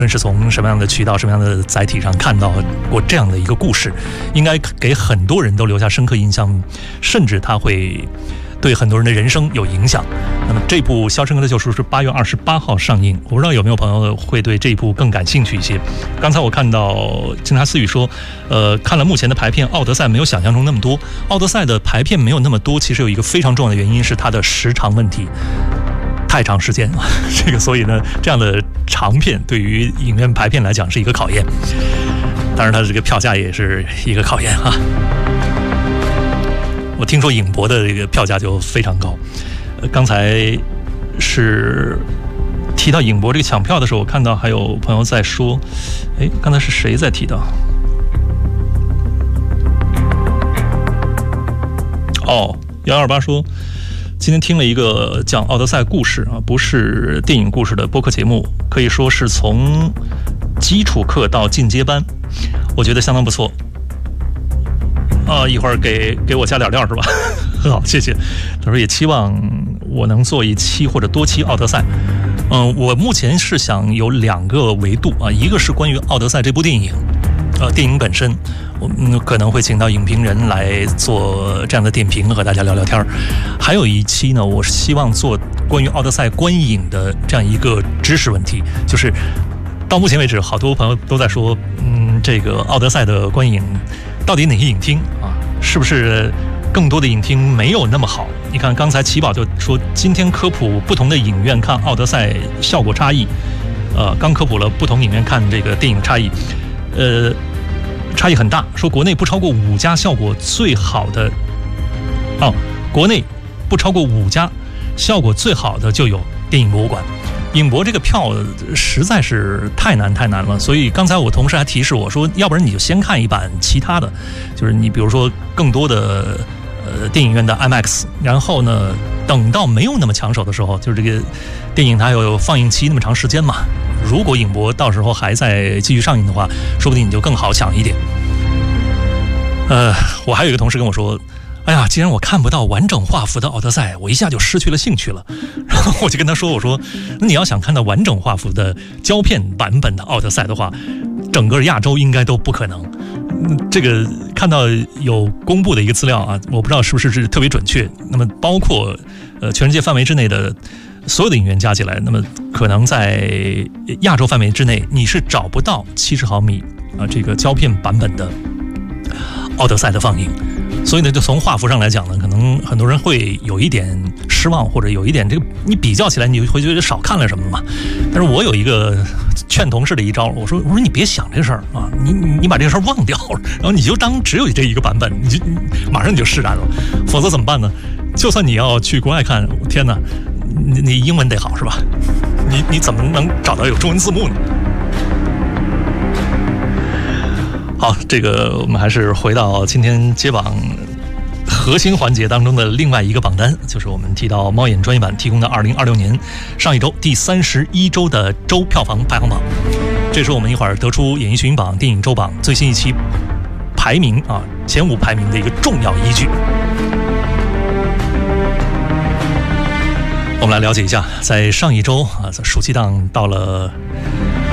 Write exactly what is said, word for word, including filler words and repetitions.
论是从什么样的渠道、什么样的载体上看到过这样的一个故事，应该给很多人都留下深刻印象，甚至它会对很多人的人生有影响。那么这部《肖申克的救赎》是八月二十八号上映，我不知道有没有朋友会对这一部更感兴趣一些。刚才我看到经查私语说，呃，看了目前的排片，《奥德赛》没有想象中那么多。《奥德赛》的排片没有那么多，其实有一个非常重要的原因是它的时长问题。太长时间了，这个所以呢，这样的长片对于影院排片来讲是一个考验。当然，它的这个票价也是一个考验啊。我听说影博的这个票价就非常高。呃、刚才是提到影博这个抢票的时候，我看到还有朋友在说，哎，刚才是谁在提到？哦，幺二八说。今天听了一个讲奥德赛故事啊，不是电影故事的播客节目，可以说是从基础课到进阶班，我觉得相当不错。啊，一会儿给给我加点料是吧？好，谢谢。他说也期望我能做一期或者多期奥德赛。嗯，我目前是想有两个维度啊，一个是关于奥德赛这部电影。呃，电影本身，我们可能会请到影评人来做这样的点评，和大家聊聊天。还有一期呢，我是希望做关于奥德赛观影的这样一个知识问题，就是到目前为止，好多朋友都在说，嗯，这个奥德赛的观影到底哪些影厅啊，是不是更多的影厅没有那么好？你看，刚才奇宝就说，今天科普不同的影院看奥德赛效果差异，呃，刚科普了不同影院看这个电影差异，呃。差异很大，说国内不超过五家效果最好的，哦，国内不超过五家效果最好的就有电影博物馆。影博这个票实在是太难太难了，所以刚才我同事还提示我说，要不然你就先看一版其他的，就是你比如说更多的呃电影院的 IMAX， 然后呢，等到没有那么抢手的时候，就是这个电影它有放映期那么长时间嘛。如果影博到时候还在继续上映的话，说不定你就更好抢一点。呃，我还有一个同事跟我说，哎呀，既然我看不到完整画幅的奥德赛，我一下就失去了兴趣了。然后我就跟他说，我说，那你要想看到完整画幅的胶片版本的奥德赛的话，整个亚洲应该都不可能。这个看到有公布的一个资料啊，我不知道是不是是特别准确。那么包括呃全世界范围之内的所有的影院加起来，那么可能在亚洲范围之内，你是找不到七十毫米啊这个胶片版本的奥德赛的放映。所以呢，就从画幅上来讲呢，可能很多人会有一点失望，或者有一点这个你比较起来，你会觉得少看了什么嘛。但是我有一个劝同事的一招，我说我说你别想这事儿啊，你你你把这个事儿忘掉，然后你就当只有这一个版本，你就马上你就释然了。否则怎么办呢？就算你要去国外看，天哪，你你英文得好是吧？你你怎么能找到有中文字幕呢？好，这个我们还是回到今天揭榜核心环节当中的另外一个榜单，就是我们提到猫眼专业版提供的二零二六年上一周第三十一周的周票房排行榜。这是我们一会儿得出演艺群榜电影周榜最新一期排名啊前五排名的一个重要依据。我们来了解一下，在上一周啊，暑期档到了